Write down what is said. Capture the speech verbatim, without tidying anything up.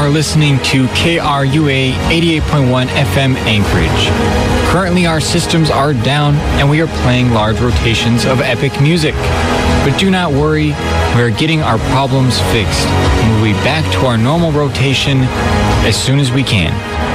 are listening to K R U A eighty-eight point one F M Anchorage. Currently, our systems are down and we are playing large rotations of epic music. But do not worry, we are getting our problems fixed and we'll be back to our normal rotation as soon as we can.